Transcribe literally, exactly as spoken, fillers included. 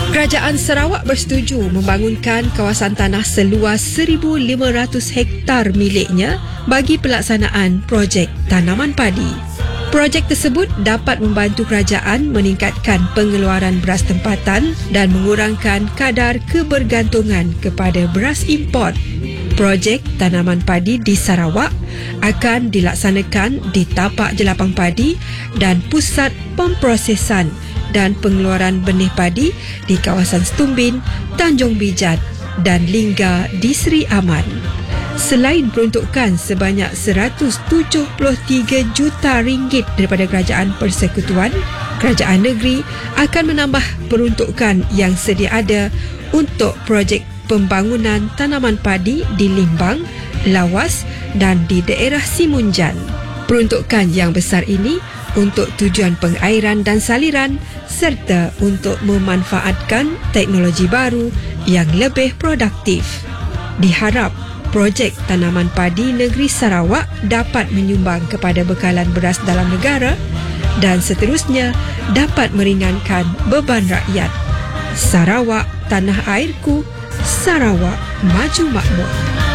Kerajaan Sarawak bersetuju membangunkan kawasan tanah seluas seribu lima ratus hektar miliknya bagi pelaksanaan projek tanaman padi. Projek tersebut dapat membantu kerajaan meningkatkan pengeluaran beras tempatan dan mengurangkan kadar kebergantungan kepada beras import. Projek tanaman padi di Sarawak akan dilaksanakan di tapak jelapang padi dan pusat pemprosesan dan pengeluaran benih padi di kawasan Setumbin, Tanjung Bijat dan Lingga di Seri Aman. Selain peruntukan sebanyak seratus tujuh puluh tiga juta ringgit daripada Kerajaan Persekutuan, Kerajaan Negeri akan menambah peruntukan yang sedia ada untuk projek pembangunan tanaman padi di Limbang, Lawas dan di daerah Simunjan. Peruntukan yang besar ini untuk tujuan pengairan dan saliran serta untuk memanfaatkan teknologi baru yang lebih produktif. Diharap projek tanaman padi negeri Sarawak dapat menyumbang kepada bekalan beras dalam negara dan seterusnya dapat meringankan beban rakyat. Sarawak, tanah airku, Sarawak maju makmur.